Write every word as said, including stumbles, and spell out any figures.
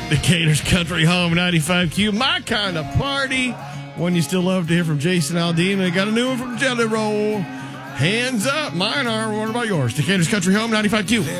Decatur's Country Home ninety-five Q. My kind of party. One you still love to hear from Jason Aldean. I got a new one from Jelly Roll. Hands up. Mine are. What about yours? Decatur's Country Home ninety-five Q.